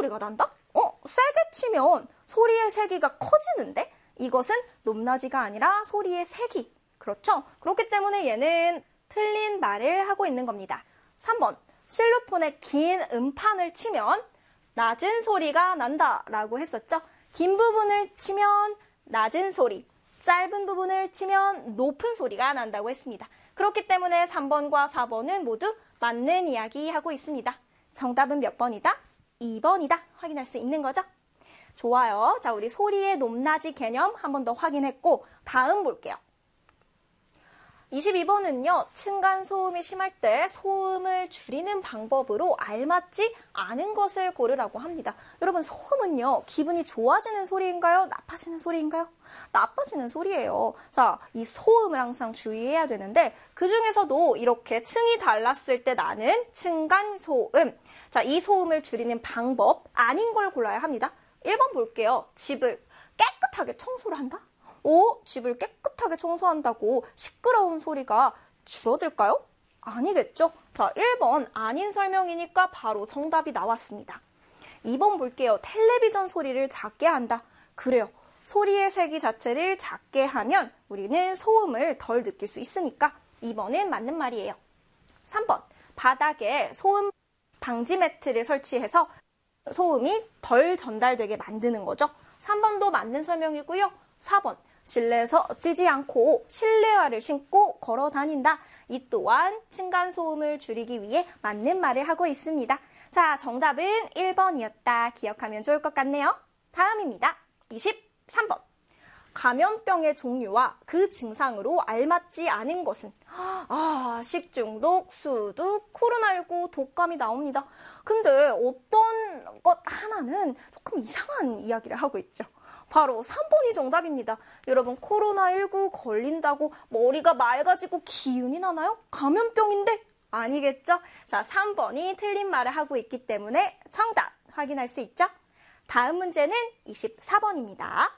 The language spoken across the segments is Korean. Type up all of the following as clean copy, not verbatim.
소리가 난다? 세게 치면 소리의 세기가 커지는데? 이것은 높낮이가 아니라 소리의 세기. 그렇죠? 그렇기 때문에 얘는 틀린 말을 하고 있는 겁니다. 3번, 실로폰의 긴 음판을 치면 낮은 소리가 난다 라고 했었죠. 긴 부분을 치면 낮은 소리, 짧은 부분을 치면 높은 소리가 난다고 했습니다. 그렇기 때문에 3번과 4번은 모두 맞는 이야기 하고 있습니다. 정답은 몇 번이다? 2번이다. 확인할 수 있는 거죠? 좋아요. 자, 우리 소리의 높낮이 개념 한 번 더 확인했고 다음 볼게요. 22번은요. 층간소음이 심할 때 소음을 줄이는 방법으로 알맞지 않은 것을 고르라고 합니다. 여러분, 소음은요. 기분이 좋아지는 소리인가요? 나빠지는 소리인가요? 나빠지는 소리예요. 자, 이 소음을 항상 주의해야 되는데 그중에서도 이렇게 층이 달랐을 때 나는 층간소음. 자, 이 소음을 줄이는 방법 아닌 걸 골라야 합니다. 1번 볼게요. 집을 깨끗하게 청소를 한다? 집을 깨끗하게 청소한다고 시끄러운 소리가 줄어들까요? 아니겠죠? 자, 1번 아닌 설명이니까 바로 정답이 나왔습니다. 2번 볼게요. 텔레비전 소리를 작게 한다. 그래요. 소리의 세기 자체를 작게 하면 우리는 소음을 덜 느낄 수 있으니까 2번은 맞는 말이에요. 3번 바닥에 소음 방지 매트를 설치해서 소음이 덜 전달되게 만드는 거죠. 3번도 맞는 설명이고요. 4번 실내에서 뛰지 않고 실내화를 신고 걸어 다닌다. 이 또한 층간소음을 줄이기 위해 맞는 말을 하고 있습니다. 자, 정답은 1번이었다. 기억하면 좋을 것 같네요. 다음입니다. 23번. 감염병의 종류와 그 증상으로 알맞지 않은 것은 식중독, 수두, 코로나19, 독감이 나옵니다. 근데 어떤 것 하나는 조금 이상한 이야기를 하고 있죠. 바로 3번이 정답입니다. 여러분, 코로나19 걸린다고 머리가 맑아지고 기운이 나나요? 감염병인데? 아니겠죠? 자, 3번이 틀린 말을 하고 있기 때문에 정답 확인할 수 있죠? 다음 문제는 24번입니다.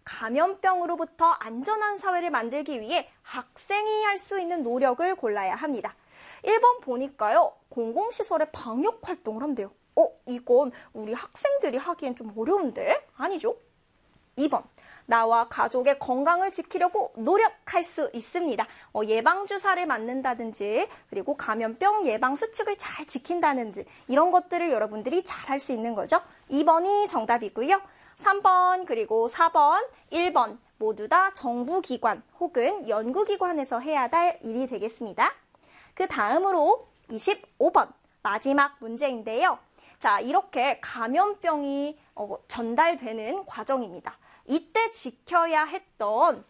감염병으로부터 안전한 사회를 만들기 위해 학생이 할 수 있는 노력을 골라야 합니다. 1번 보니까요. 공공시설의 방역 활동을 한대요. 이건 우리 학생들이 하기엔 좀 어려운데? 아니죠? 2번. 나와 가족의 건강을 지키려고 노력할 수 있습니다. 예방주사를 맞는다든지 그리고 감염병 예방 수칙을 잘 지킨다든지 이런 것들을 여러분들이 잘 할 수 있는 거죠. 2번이 정답이고요. 3번 그리고 4번, 1번 모두 다 정부기관 혹은 연구기관에서 해야 할 일이 되겠습니다. 그 다음으로 25번 마지막 문제인데요. 자, 이렇게 감염병이 전달되는 과정입니다. 이때 지켜야 했던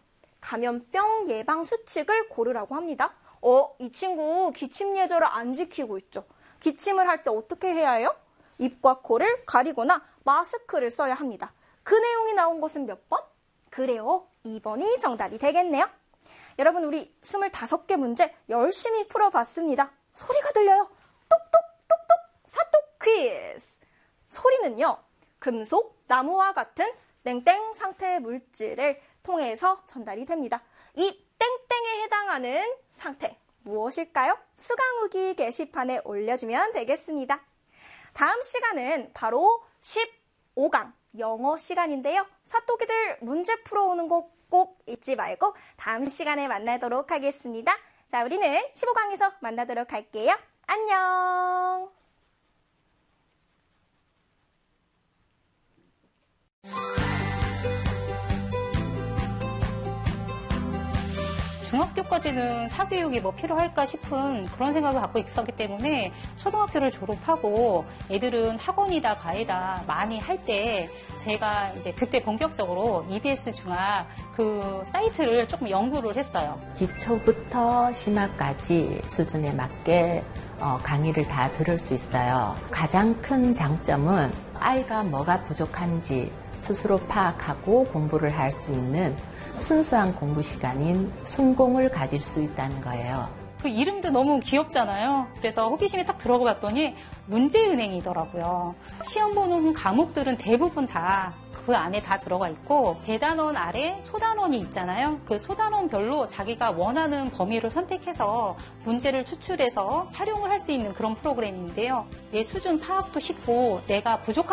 감염병 예방 수칙을 고르라고 합니다. 이 친구 기침 예절을 안 지키고 있죠. 기침을 할 때 어떻게 해야 해요? 입과 코를 가리거나 마스크를 써야 합니다. 그 내용이 나온 것은 몇 번? 그래요. 2번이 정답이 되겠네요. 여러분, 우리 25개 문제 열심히 풀어봤습니다. 소리가 들려요. 똑똑똑똑 사똑 퀴즈. 소리는요. 금속, 나무와 같은 땡땡 상태의 물질을 통해서 전달이 됩니다. 이 땡땡에 해당하는 상태 무엇일까요? 수강후기 게시판에 올려주면 되겠습니다. 다음 시간은 바로 15강 영어 시간인데요. 사토기들 문제 풀어오는 거 꼭 잊지 말고 다음 시간에 만나도록 하겠습니다. 자, 우리는 15강에서 만나도록 할게요. 안녕! 중학교까지는 사교육이 뭐 필요할까 싶은 그런 생각을 갖고 있었기 때문에 초등학교를 졸업하고 애들은 학원이다 가이다 많이 할 때 제가 이제 그때 본격적으로 EBS 중학 그 사이트를 조금 연구를 했어요. 기초부터 심화까지 수준에 맞게 강의를 다 들을 수 있어요. 가장 큰 장점은 아이가 뭐가 부족한지 스스로 파악하고 공부를 할 수 있는 순수한 공부 시간인 순공을 가질 수 있다는 거예요. 그 이름도 너무 귀엽잖아요. 그래서 호기심이 딱 들어가 봤더니 문제은행이더라고요. 시험 보는 과목들은 대부분 다 그 안에 다 들어가 있고 대단원 아래 소단원이 있잖아요. 그 소단원별로 자기가 원하는 범위를 선택해서 문제를 추출해서 활용을 할 수 있는 그런 프로그램인데요. 내 수준 파악도 쉽고 내가 부족한